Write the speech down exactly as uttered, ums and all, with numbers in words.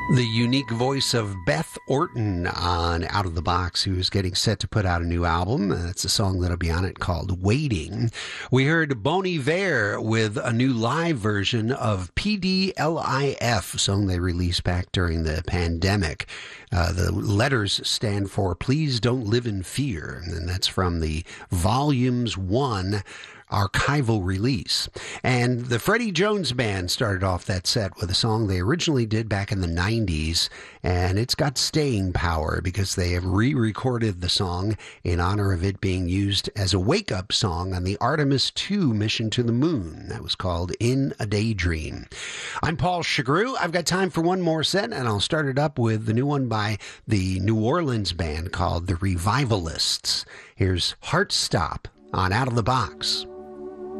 The unique voice of Beth Orton on Out of the Box, who's getting set to put out a new album. That's a song that'll be on it called Waiting. We heard Bon Iver with a new live version of P D L I F, a song they released back during the pandemic. Uh, the letters stand for Please Don't Live in Fear, and that's from the Volumes one archival release. And the Freddie Jones Band started off that set with a song they originally did back in the nineties, and it's got staying power because they have re-recorded the song in honor of it being used as a wake-up song on the Artemis two mission to the moon. That was called In a Daydream. I'm Paul Chagru. I've got time for one more set, and I'll start it up with the new one by the New Orleans band called the Revivalists. Here's Heart Stop on Out of the Box.